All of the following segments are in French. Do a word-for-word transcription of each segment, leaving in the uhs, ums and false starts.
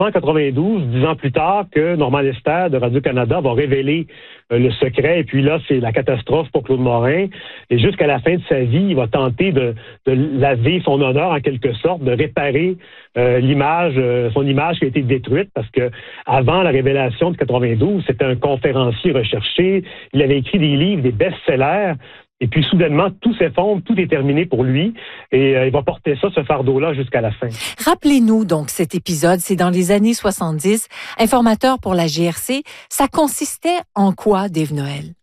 pas en quatre-vingt-douze, dix ans plus tard, que Normand Lester de Radio-Canada va révéler euh, le secret. Et puis là, c'est la catastrophe pour Claude Morin. Et jusqu'à la fin de sa vie, il va tenter de, de laver son honneur en quelque sorte, de réparer euh, l'image, euh, son image qui a été détruite, parce que avant la révélation de quatre-vingt-douze, c'était un conférencier recherché. Il avait écrit des livres, des best-sellers. Et puis, soudainement, tout s'effondre, tout est terminé pour lui. Et euh, il va porter ça, ce fardeau-là, jusqu'à la fin. Rappelez-nous donc cet épisode, c'est dans les années soixante-dix. Informateur pour la G R C, ça consistait en quoi, Dave Noël?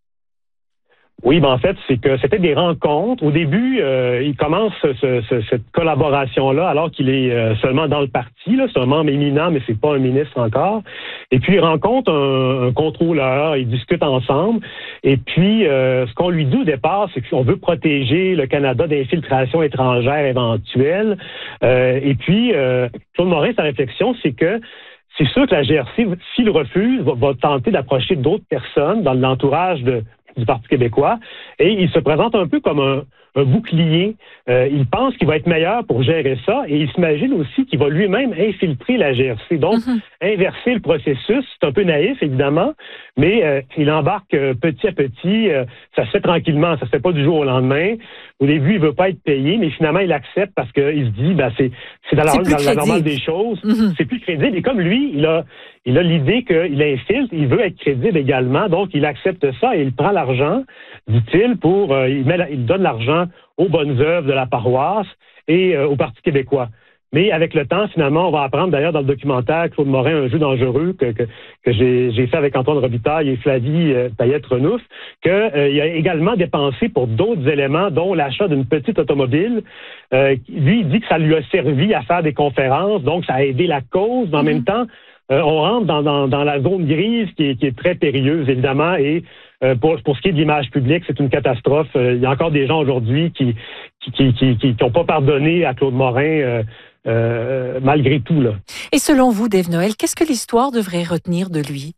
Oui, ben en fait, c'est que c'était des rencontres. Au début, euh, il commence ce, ce, cette collaboration-là alors qu'il est euh, seulement dans le parti. Là, c'est un membre éminent, mais c'est pas un ministre encore. Et puis, il rencontre un, un contrôleur, ils discutent ensemble. Et puis, euh, ce qu'on lui dit au départ, c'est qu'on veut protéger le Canada d'infiltration étrangère éventuelle. Euh, et puis, euh, Claude Morin, sa réflexion, c'est que c'est sûr que la G R C, s'il refuse, va, va tenter d'approcher d'autres personnes dans l'entourage de du Parti québécois, et il se présente un peu comme un, un bouclier. Euh, il pense qu'il va être meilleur pour gérer ça, et il s'imagine aussi qu'il va lui-même infiltrer la G R C, donc mm-hmm. inverser le processus. C'est un peu naïf, évidemment, mais euh, il embarque euh, petit à petit. Euh, ça se fait tranquillement, ça se fait pas du jour au lendemain. Au début, il veut pas être payé, mais finalement, il accepte parce qu'il se dit, ben, c'est, c'est dans, la, dans la normale des choses. Mm-hmm. C'est plus crédible. Et comme lui, il a, il a l'idée qu'il infiltre, il veut être crédible également, donc il accepte ça et il prend l'argent, dit-il, pour, euh, il, met, il donne l'argent aux bonnes œuvres de la paroisse et euh, au Parti québécois. Mais avec le temps, finalement, on va apprendre, d'ailleurs, dans le documentaire Claude Morin, un jeu dangereux que, que, que j'ai, j'ai fait avec Antoine Robitaille et Flavie euh, Payette-Renouf, qu'il euh, a également dépensé pour d'autres éléments, dont l'achat d'une petite automobile. Euh, lui, il dit que ça lui a servi à faire des conférences, donc ça a aidé la cause, mais en mmh. même temps, euh, on rentre dans, dans, dans la zone grise qui est, qui est très périlleuse, évidemment, et euh, pour, pour ce qui est de l'image publique, c'est une catastrophe. Euh, il y a encore des gens aujourd'hui qui qui qui qui, qui, qui ont pas pardonné à Claude Morin euh, euh, malgré tout, là. Et selon vous, Dave Noël, qu'est-ce que l'histoire devrait retenir de lui?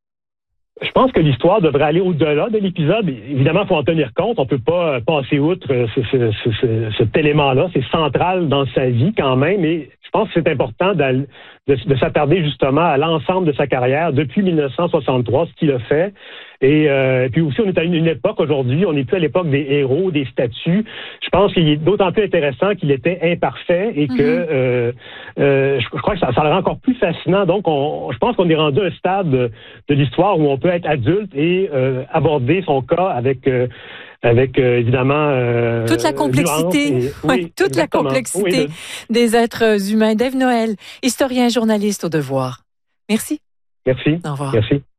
Je pense que l'histoire devrait aller au-delà de l'épisode. Évidemment, il faut en tenir compte. On ne peut pas passer outre ce, ce, ce, ce, cet élément-là. C'est central dans sa vie quand même. Et je pense que c'est important de, de, de s'attarder justement à l'ensemble de sa carrière depuis dix-neuf cent soixante-trois, ce qu'il a fait. Et euh, puis aussi, on est à une, une époque aujourd'hui, on n'est plus à l'époque des héros, des statues. Je pense qu'il est d'autant plus intéressant qu'il était imparfait et que mm-hmm. euh, euh, je, je crois que ça, ça le rend encore plus fascinant. Donc, on, je pense qu'on est rendu à un stade de, de l'histoire où on peut être adulte et euh, aborder son cas avec... Euh, avec euh, évidemment euh, toute la complexité, et, oui, oui, toute exactement. la complexité oui, de... des êtres humains. Dave Noël, historien, journaliste au Devoir. Merci. Merci. Au revoir. Merci.